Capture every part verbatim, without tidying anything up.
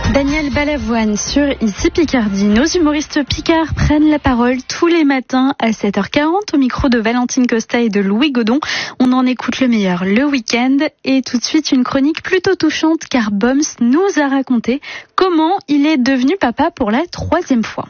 Daniel Balavoine sur Ici Picardie. Nos humoristes picards prennent la parole tous les matins à sept heures quarante au micro de Valentine Costa et de Louis Godon. On en écoute le meilleur le week-end et tout de suite une chronique plutôt touchante car Boms nous a raconté comment il est devenu papa pour la troisième fois.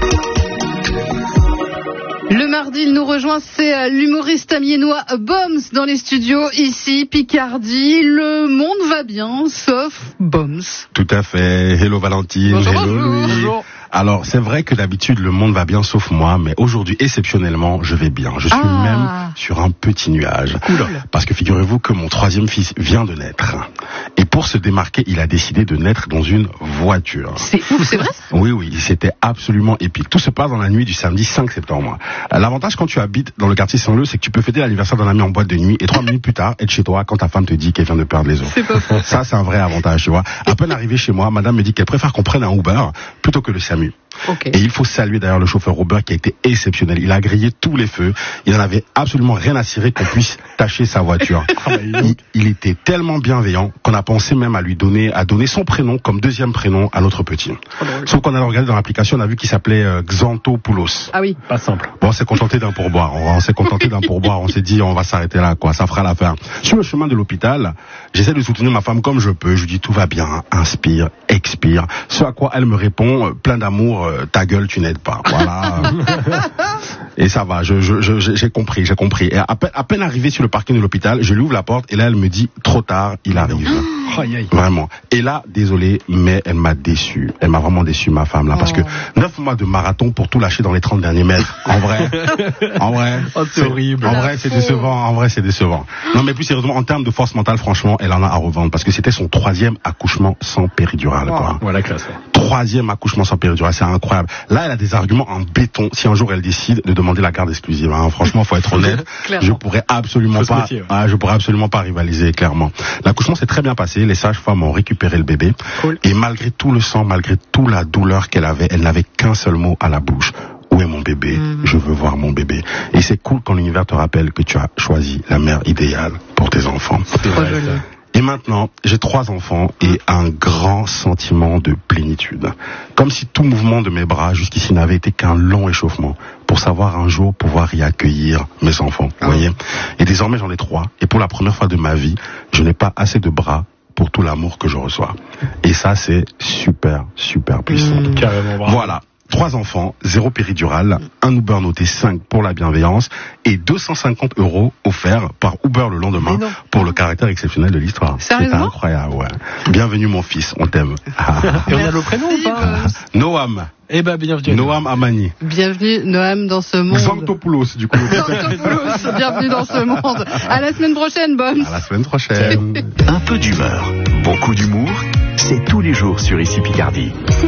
Le mardi, il nous rejoint, c'est l'humoriste amiénois Boms dans les studios, ici, Picardie. Le monde va bien, sauf Boms. Tout à fait. Hello Valentine. Bonjour, Hello bonjour. Louis. Bonjour. Alors, c'est vrai que d'habitude, le monde va bien sauf moi, mais aujourd'hui, exceptionnellement, je vais bien. Je suis Ah. même sur un petit nuage. Cool. Parce que figurez-vous que mon troisième fils vient de naître. Et pour se démarquer, il a décidé de naître dans une voiture. C'est ouf, c'est vrai? Oui, oui, c'était absolument épique. Tout se passe dans la nuit du samedi cinq septembre. L'avantage quand tu habites dans le quartier Saint-Leu, c'est que tu peux fêter l'anniversaire d'un ami en boîte de nuit et trois minutes plus tard, être chez toi quand ta femme te dit qu'elle vient de perdre les os. C'est pas faux. Ça, c'est un vrai avantage, tu vois. À peine arrivé chez moi, madame me dit qu'elle préfère qu'on prenne un Uber plutôt que le SAMU. Ok. Et il faut saluer d'ailleurs le chauffeur Uber qui a été exceptionnel. Il a grillé tous les feux. Il n'en avait absolument rien à cirer qu'on puisse tâcher sa voiture. il, il était tellement bienveillant qu'on a pensé même à lui donner, à donner son prénom comme deuxième prénom à notre petit. Sauf qu'on a regardé dans l'application, on a vu qu'il s'appelait euh, Xantopoulos. Ah oui. Pas simple. Bon, on s'est contenté d'un pourboire. On, on s'est contenté d'un pourboire. On s'est dit, on va s'arrêter là, quoi. Ça fera l'affaire. Sur le chemin de l'hôpital, j'essaie de soutenir ma femme comme je peux. Je lui dis, tout va bien. Inspire, expire. Ce à quoi elle me répond, euh, plein d'amour, euh, ta gueule, tu n'aides pas. Voilà. Et ça va. Je, je, je, j'ai compris, j'ai compris. Et à peine, à peine arrivé sur le parking de l'hôpital, je lui ouvre la porte et là, elle me dit, trop tard, il arrive. Aïe, aïe. Vraiment. Et là, désolé, mais elle m'a déçu. Elle m'a vraiment déçu, ma femme, là. Parce que neuf mois de marathon pour tout lâcher dans les trente derniers mètres. En vrai. En vrai. Oh, c'est horrible. En vrai, c'est décevant. En vrai, c'est décevant. Non, mais plus sérieusement, en termes de force mentale, franchement, elle en a à revendre. Parce que c'était son troisième accouchement sans péridurale, quoi. Voilà, classe. Ouais. Troisième accouchement sans péridurale, c'est incroyable. Là, elle a des arguments en béton. Si un jour elle décide de demander la garde exclusive, hein, franchement, faut être honnête. Je pourrais absolument Faut se pas, méfier, ouais. ah, je pourrais absolument pas rivaliser, clairement. L'accouchement s'est très bien passé. Les sages-femmes ont récupéré le bébé. Cool. Et malgré tout le sang, malgré toute la douleur qu'elle avait, elle n'avait qu'un seul mot à la bouche. Où est mon bébé? Mmh. Je veux voir mon bébé. Et c'est cool quand l'univers te rappelle que tu as choisi la mère idéale pour tes enfants. C'est trop joli. Et maintenant, j'ai trois enfants et un grand sentiment de plénitude. Comme si tout mouvement de mes bras jusqu'ici n'avait été qu'un long échauffement pour savoir un jour pouvoir y accueillir mes enfants. Vous voyez? Et désormais, j'en ai trois. Et pour la première fois de ma vie, je n'ai pas assez de bras pour tout l'amour que je reçois. Et ça, c'est super, super puissant. Mmh. Carrément. Bravo. Voilà. Trois enfants, zéro péridurale, un Uber noté cinq pour la bienveillance et deux cent cinquante euros offerts par Uber le lendemain pour le caractère exceptionnel de l'histoire. C'est Sérieusement? incroyable, ouais. Bienvenue mon fils, on t'aime. Et on a le prénom ou pas? Noam, Eh ben, bienvenue. Noam Amani. Bienvenue, Noam, dans ce monde. Xantopoulos, du coup. Xantopoulos, bienvenue dans ce monde. À la semaine prochaine, Boms. À la semaine prochaine. Un peu d'humeur, beaucoup d'humour, c'est tous les jours sur Ici Picardie. C'est